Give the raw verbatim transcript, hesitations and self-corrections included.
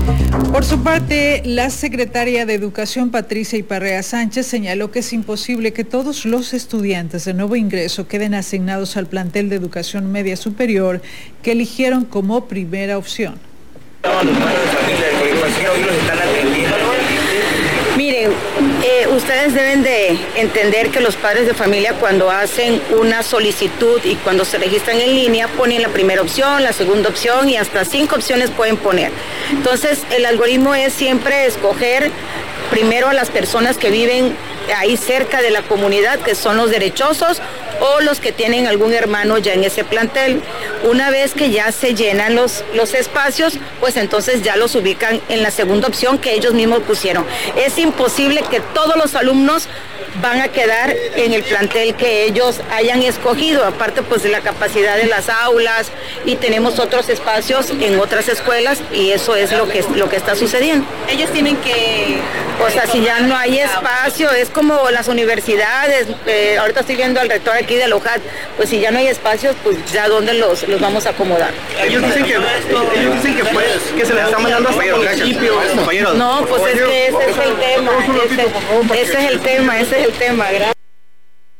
Por su parte, la secretaria de Educación, Patricia Iparrea Sánchez, señaló que es imposible que todos los estudiantes de nuevo ingreso queden asignados al plantel de educación media superior que eligieron como primera opción. Miren, eh, ustedes deben de entender que los padres de familia, cuando hacen una solicitud y cuando se registran en línea, ponen la primera opción, la segunda opción y hasta cinco opciones pueden poner. Entonces, el algoritmo es siempre escoger primero a las personas que viven ahí cerca de la comunidad, que son los derechosos o los que tienen algún hermano ya en ese plantel. Una vez que ya se llenan los, los espacios, pues entonces ya los ubican en la segunda opción que ellos mismos pusieron. Es imposible que todos los alumnos van a quedar en el plantel que ellos hayan escogido, aparte pues de la capacidad de las aulas, y tenemos otros espacios en otras escuelas y eso es lo que, lo que está sucediendo. Ellos tienen que... O sea, si ya no hay espacio, es como las universidades, eh, ahorita estoy viendo al rector aquí de Lojat, pues si ya no hay espacios, pues ya dónde los, los vamos a acomodar. Ellos dicen que, ellos dicen que, pues, que se les está mandando hasta el municipio. No, pues es que ese es el tema, ese, ese es el tema, ese es el tema. Gracias.